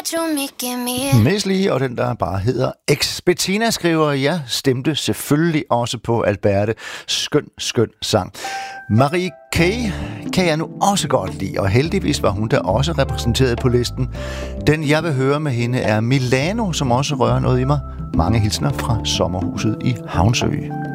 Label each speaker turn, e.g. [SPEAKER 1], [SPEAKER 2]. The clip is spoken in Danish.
[SPEAKER 1] Miss Li, og den der bare hedder X. Bettina skriver, jeg stemte selvfølgelig også på Alberte. Skøn sang. Marie K. kan jeg nu også godt lide, og heldigvis var hun da også repræsenteret på listen. Den jeg vil høre med hende er Milano, som også rører noget i mig. Mange hilsner fra sommerhuset i Havnsø.